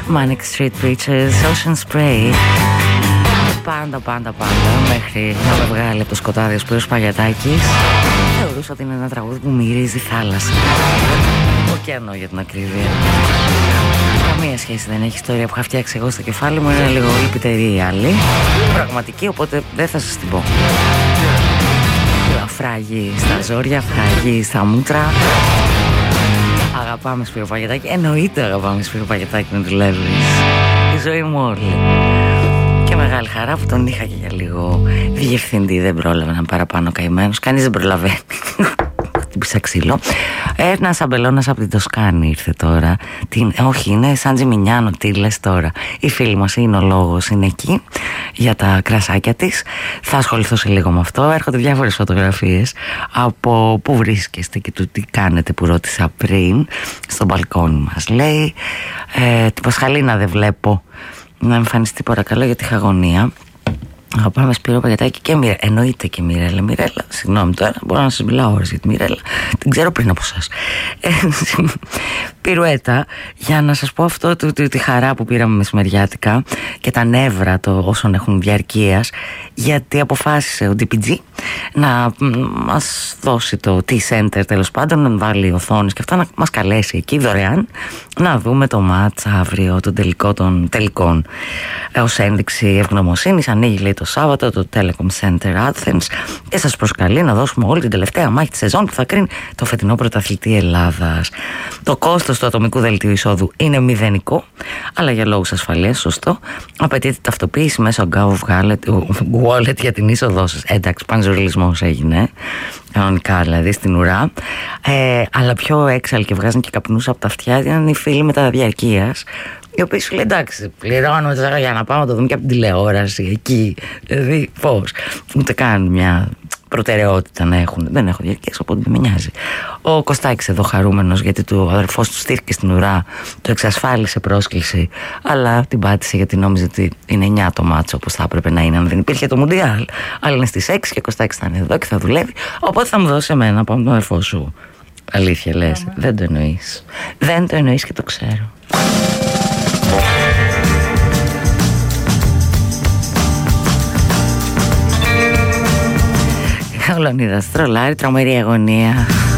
Manic Street Preachers, Ocean Spray. Πάντα μέχρι να με βγάλει από το σκοτάδι ο Σπύρος Παγιατάκης. Θεωρούσα ότι είναι ένα τραγούδι που μυρίζει θάλασσα, ωκεανό για την ακρίβεια. Καμία σχέση δεν έχει ιστορία που είχα φτιάξει εγώ στο κεφάλι μου. Είναι λίγο λυπητερή η άλλη, πραγματική, οπότε δεν θα σας την πω. Φράγει στα ζόρια, φράγει στα μούτρα. Αγαπάμε Σπύρο Παγιατάκη. Εννοείται αγαπάμε Σπύρο Παγιατάκη να δουλεύεις. Η ζωή μου όλη. Και μεγάλη χαρά που τον είχα και για λίγο διευθυντή. Δεν πρόλαβε να παραπάνω καημένος. Κανείς δεν προλαβαίνει. Χτύπησα ξύλο. Ένας αμπελώνας από την Τοσκάνη ήρθε τώρα. Όχι, είναι σαν Τζιμινιάνο. Τι λες τώρα? Η φίλη μας είναι ο λόγος, είναι εκεί για τα κρασάκια της. Θα ασχοληθώ σε λίγο με αυτό. Έρχονται διάφορες φωτογραφίες από πού βρίσκεστε και του τι κάνετε, που ρώτησα πριν. Στο μπαλκόνι μας λέει. Την Πασχαλίνα δεν βλέπω να εμφανιστεί, παρακαλώ, γιατί είχα αγωνία. Αγαπάμε Σπύρο Παγιατάκη και Μιρέλα. Εννοείται και Μιρέλα. Μιρέλα, συγγνώμη τώρα, μπορώ να σας μιλάω ώρες για τη Μιρέλα. Την ξέρω πριν από σας. Πυρουέτα, για να σας πω αυτό, τη χαρά που πήραμε μεσημεριάτικα και τα νεύρα όσων έχουν διαρκείας, γιατί αποφάσισε ο DPG να μας δώσει το T-Center, τέλος πάντων, να βάλει οθόνες και αυτά, να μας καλέσει εκεί δωρεάν να δούμε το μάτς αύριο, τον τελικό των τελικών. Ως ένδειξη ευγνωμοσύνης ανοίγει, λέει, το Σάββατο το Telecom Center Athens και σας προσκαλεί να δώσουμε όλη την τελευταία μάχη της σεζόν που θα κρίνει το φετινό πρωταθλητή Ελλάδας. Το κόστος του ατομικού δελτίου εισόδου είναι μηδενικό, αλλά για λόγους ασφαλείας, σωστό, απαιτείται ταυτοποίηση μέσω Go Wallet για την είσοδό σας. Εντάξει, πανζουριλισμός έγινε, κανονικά δηλαδή, στην ουρά. Αλλά πιο έξαλλοι και βγάζουν και καπνούς από τα αυτιά ήταν οι φίλοι μεταδιαρκείας, οι οποίοι σου λέει, εντάξει, πληρώνουμε τώρα για να πάμε να το δούμε και από την τηλεόραση εκεί. Δηλαδή, πώς? Ούτε καν μια προτεραιότητα να έχουν. Δεν έχω διαρκείας, οπότε δεν με νοιάζει. Ο Κωστάκης εδώ χαρούμενος, γιατί ο αδερφός του στήθηκε στην ουρά, του εξασφάλισε πρόσκληση, αλλά την πάτησε γιατί νόμιζε ότι είναι 9 το μάτσο, όπως θα έπρεπε να είναι αν δεν υπήρχε το Μουντιάλ. Αλλά είναι στις 6 και ο Κωστάκης θα είναι εδώ και θα δουλεύει. Οπότε θα μου δώσει εμένα από τον αδερφό σου. Αλήθεια λες? Δεν το εννοείς. Δεν το εννοείς και το ξέρω. Ο Λεωνίδας τρολάρει, τρομερή αγωνία.